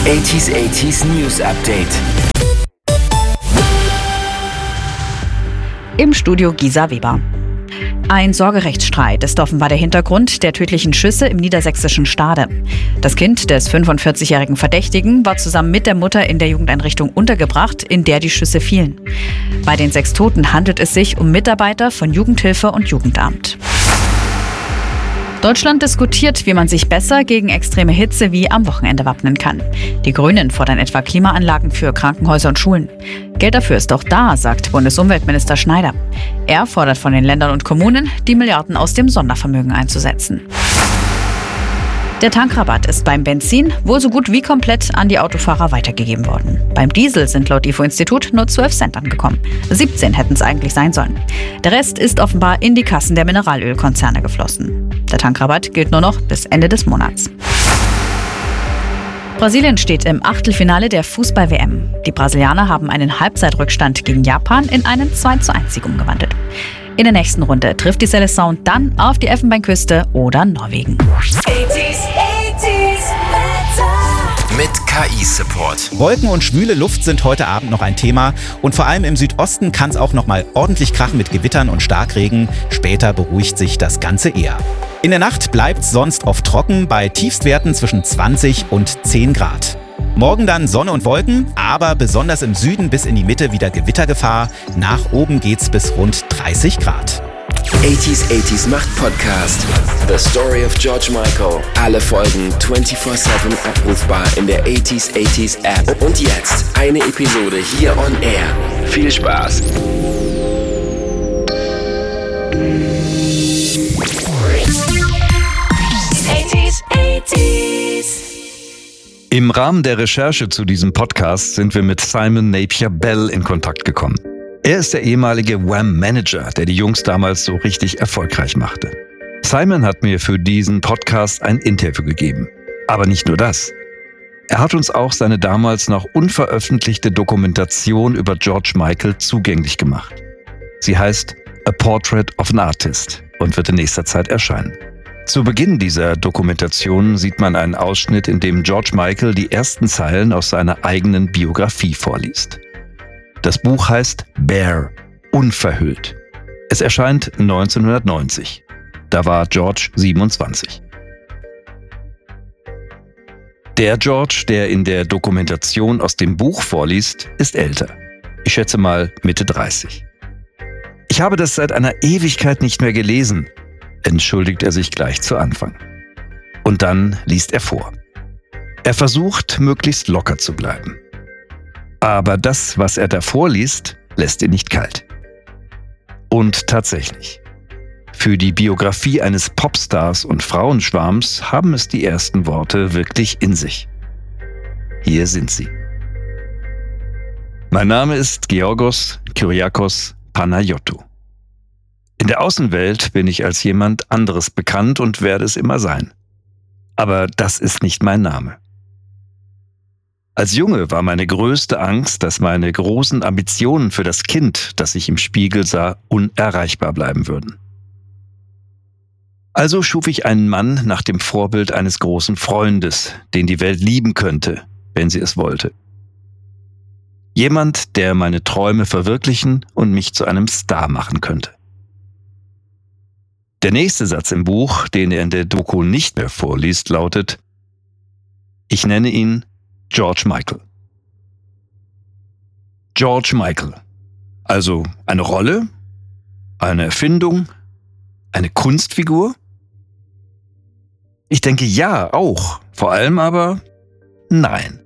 80s News Update. Im Studio Gisa Weber. Ein Sorgerechtsstreit ist offenbar der Hintergrund der tödlichen Schüsse im niedersächsischen Stade. Das Kind des 45-jährigen Verdächtigen war zusammen mit der Mutter in der Jugendeinrichtung untergebracht, in der die Schüsse fielen. Bei den 6 Toten handelt es sich um Mitarbeiter von Jugendhilfe und Jugendamt. Deutschland diskutiert, wie man sich besser gegen extreme Hitze wie am Wochenende wappnen kann. Die Grünen fordern etwa Klimaanlagen für Krankenhäuser und Schulen. Geld dafür ist doch da, sagt Bundesumweltminister Schneider. Er fordert von den Ländern und Kommunen, die Milliarden aus dem Sondervermögen einzusetzen. Der Tankrabatt ist beim Benzin wohl so gut wie komplett an die Autofahrer weitergegeben worden. Beim Diesel sind laut IFO-Institut nur 12 Cent angekommen. 17 hätten es eigentlich sein sollen. Der Rest ist offenbar in die Kassen der Mineralölkonzerne geflossen. Der Tankrabatt gilt nur noch bis Ende des Monats. Brasilien steht im Achtelfinale der Fußball-WM. Die Brasilianer haben einen Halbzeitrückstand gegen Japan in einen 2:1-Sieg umgewandelt. In der nächsten Runde trifft die Seleção dann auf die Elfenbeinküste oder Norwegen. 80s mit KI-Support. Wolken und schwüle Luft sind heute Abend noch ein Thema. Und vor allem im Südosten kann es auch noch mal ordentlich krachen mit Gewittern und Starkregen. Später beruhigt sich das Ganze eher. In der Nacht bleibt es sonst oft trocken, bei Tiefstwerten zwischen 20 und 10 Grad. Morgen dann Sonne und Wolken, aber besonders im Süden bis in die Mitte wieder Gewittergefahr. Nach oben geht's bis rund 30 Grad. 80s macht Podcast. The Story of George Michael. Alle Folgen 24/7 abrufbar in der 80s App. Und jetzt eine Episode hier on Air. Viel Spaß. Im Rahmen der Recherche zu diesem Podcast sind wir mit Simon Napier-Bell in Kontakt gekommen. Er ist der ehemalige Wham-Manager, der die Jungs damals so richtig erfolgreich machte. Simon hat mir für diesen Podcast ein Interview gegeben. Aber nicht nur das. Er hat uns auch seine damals noch unveröffentlichte Dokumentation über George Michael zugänglich gemacht. Sie heißt A Portrait of an Artist und wird in nächster Zeit erscheinen. Zu Beginn dieser Dokumentation sieht man einen Ausschnitt, in dem George Michael die ersten Zeilen aus seiner eigenen Biografie vorliest. Das Buch heißt Bare, unverhüllt. Es erscheint 1990. Da war George 27. Der George, der in der Dokumentation aus dem Buch vorliest, ist älter. Ich schätze mal Mitte 30. Ich habe das seit einer Ewigkeit nicht mehr gelesen, entschuldigt er sich gleich zu Anfang. Und dann liest er vor. Er versucht, möglichst locker zu bleiben. Aber das, was er da vorliest, lässt ihn nicht kalt. Und tatsächlich. Für die Biografie eines Popstars und Frauenschwarms haben es die ersten Worte wirklich in sich. Hier sind sie. Mein Name ist Georgos Kyriakos Panayotou. In der Außenwelt bin ich als jemand anderes bekannt und werde es immer sein. Aber das ist nicht mein Name. Als Junge war meine größte Angst, dass meine großen Ambitionen für das Kind, das ich im Spiegel sah, unerreichbar bleiben würden. Also schuf ich einen Mann nach dem Vorbild eines großen Freundes, den die Welt lieben könnte, wenn sie es wollte. Jemand, der meine Träume verwirklichen und mich zu einem Star machen könnte. Der nächste Satz im Buch, den er in der Doku nicht mehr vorliest, lautet: Ich nenne ihn George Michael. George Michael. Also eine Rolle, eine Erfindung, eine Kunstfigur? Ich denke ja, auch. Vor allem aber nein.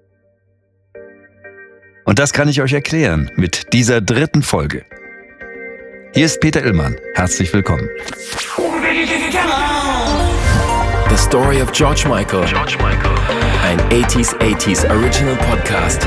Und das kann ich euch erklären mit dieser 3. Folge. Hier ist Peter Illmann. Herzlich willkommen. The Story of George Michael. Ein 80s Original Podcast.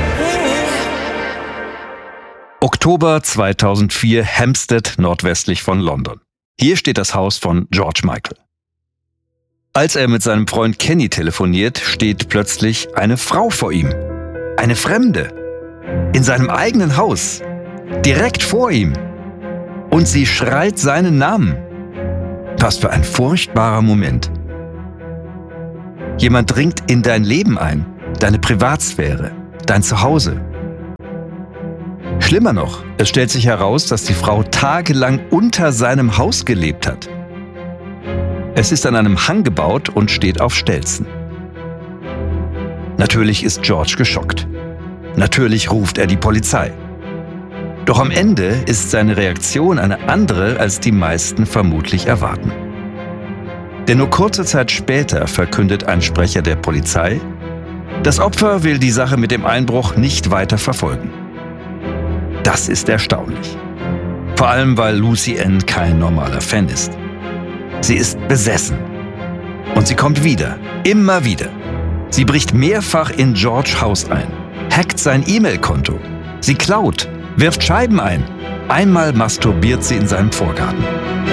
Oktober 2004, Hampstead, nordwestlich von London. Hier steht das Haus von George Michael. Als er mit seinem Freund Kenny telefoniert, steht plötzlich eine Frau vor ihm. Eine Fremde. In seinem eigenen Haus. Direkt vor ihm. Und sie schreit seinen Namen. Was für ein furchtbarer Moment. Jemand dringt in dein Leben ein, deine Privatsphäre, dein Zuhause. Schlimmer noch, es stellt sich heraus, dass die Frau tagelang unter seinem Haus gelebt hat. Es ist an einem Hang gebaut und steht auf Stelzen. Natürlich ist George geschockt. Natürlich ruft er die Polizei. Doch am Ende ist seine Reaktion eine andere, als die meisten vermutlich erwarten. Denn nur kurze Zeit später verkündet ein Sprecher der Polizei, das Opfer will die Sache mit dem Einbruch nicht weiter verfolgen. Das ist erstaunlich. Vor allem, weil Lucy Ann kein normaler Fan ist. Sie ist besessen. Und sie kommt wieder, immer wieder. Sie bricht mehrfach in George Haus ein, hackt sein E-Mail-Konto. Sie klaut, wirft Scheiben ein. Einmal masturbiert sie in seinem Vorgarten.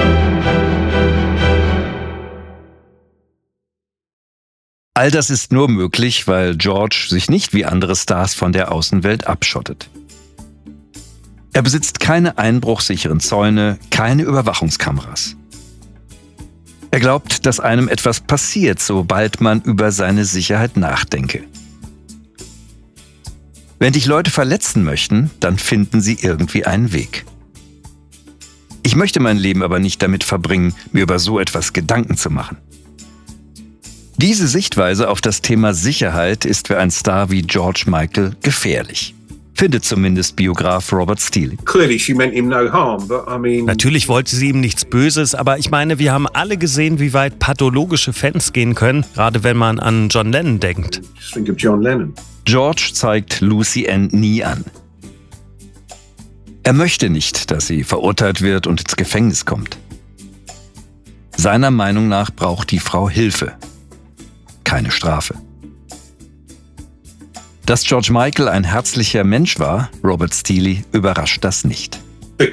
All das ist nur möglich, weil George sich nicht wie andere Stars von der Außenwelt abschottet. Er besitzt keine einbruchsicheren Zäune, keine Überwachungskameras. Er glaubt, dass einem etwas passiert, sobald man über seine Sicherheit nachdenke. Wenn dich Leute verletzen möchten, dann finden sie irgendwie einen Weg. Ich möchte mein Leben aber nicht damit verbringen, mir über so etwas Gedanken zu machen. Diese Sichtweise auf das Thema Sicherheit ist für einen Star wie George Michael gefährlich. Findet zumindest Biograf Robert Steele. Natürlich wollte sie ihm nichts Böses, aber ich meine, wir haben alle gesehen, wie weit pathologische Fans gehen können, gerade wenn man an John Lennon denkt. George zeigt Lucy Ann nie an. Er möchte nicht, dass sie verurteilt wird und ins Gefängnis kommt. Seiner Meinung nach braucht die Frau Hilfe, keine Strafe. Dass George Michael ein herzlicher Mensch war, Robert Steele, überrascht das nicht. Er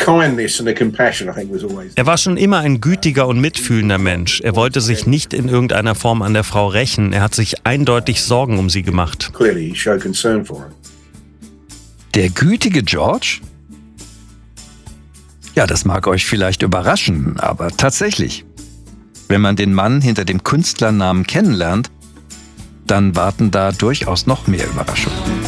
war schon immer ein gütiger und mitfühlender Mensch. Er wollte sich nicht in irgendeiner Form an der Frau rächen. Er hat sich eindeutig Sorgen um sie gemacht. Der gütige George? Ja, das mag euch vielleicht überraschen, aber tatsächlich. Wenn man den Mann hinter dem Künstlernamen kennenlernt, dann warten da durchaus noch mehr Überraschungen.